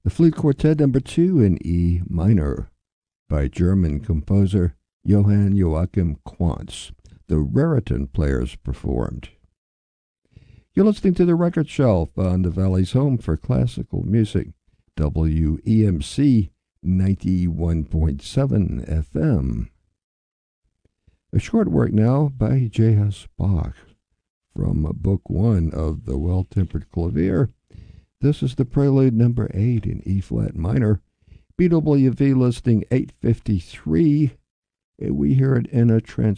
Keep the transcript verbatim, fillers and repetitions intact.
The Flute Quartet number two in E minor by German composer Johann Joachim Quantz. The Raritan Players performed. You're listening to The Record Shelf on the Valley's home for classical music, W E M C ninety-one point seven F M. A short work now by J S. Bach from Book One of the Well-Tempered Clavier. This is the Prelude number eight in E-flat minor, B W V listing eight fifty-three. We hear it in a trans